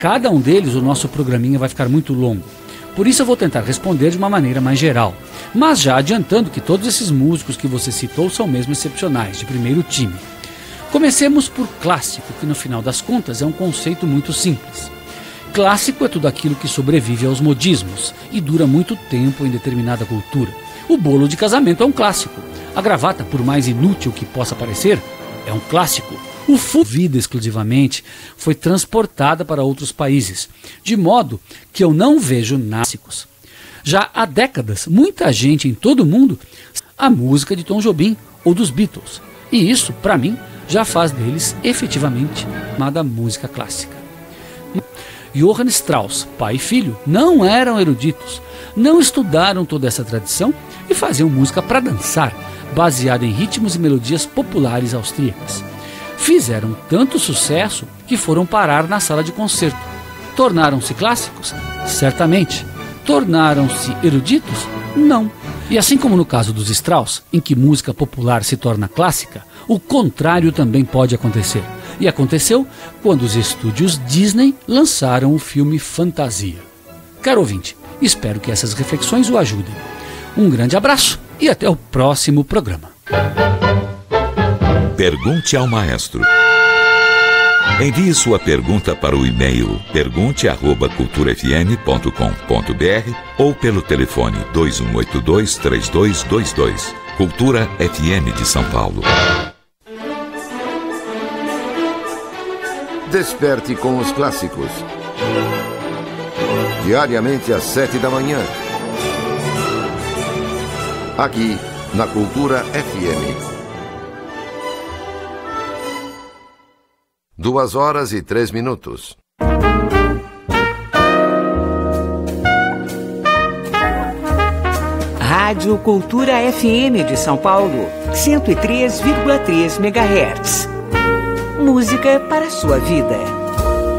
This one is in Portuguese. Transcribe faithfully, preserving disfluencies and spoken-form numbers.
cada um deles o nosso programinha vai ficar muito longo. Por isso eu vou tentar responder de uma maneira mais geral. Mas já adiantando que todos esses músicos que você citou são mesmo excepcionais, de primeiro time. Comecemos por clássico, que no final das contas é um conceito muito simples. Clássico é tudo aquilo que sobrevive aos modismos e dura muito tempo em determinada cultura. O bolo de casamento é um clássico. A gravata, por mais inútil que possa parecer, é um clássico. O fundo vida exclusivamente foi transportada para outros países, de modo que eu não vejo clássicos. Já há décadas, muita gente em todo o mundo a música de Tom Jobim ou dos Beatles. E isso, para mim, já faz deles efetivamente chamada música clássica. Johann Strauss, pai e filho, não eram eruditos, não estudaram toda essa tradição e faziam música para dançar, baseada em ritmos e melodias populares austríacas. Fizeram tanto sucesso que foram parar na sala de concerto. Tornaram-se clássicos? Certamente. Tornaram-se eruditos? Não. E assim como no caso dos Strauss, em que música popular se torna clássica, o contrário também pode acontecer. E aconteceu quando os estúdios Disney lançaram o filme Fantasia. Caro ouvinte, espero que essas reflexões o ajudem. Um grande abraço e até o próximo programa. Pergunte ao maestro. Envie sua pergunta para o e-mail pergunte arroba cultura f m ponto com ponto b r ou pelo telefone dois um oito dois, três dois dois dois. Cultura F M de São Paulo. Desperte com os clássicos. Diariamente às sete da manhã. Aqui na Cultura F M. Duas horas e três minutos. Rádio Cultura F M de São Paulo, cento e três vírgula três megahertz. Música para a sua vida.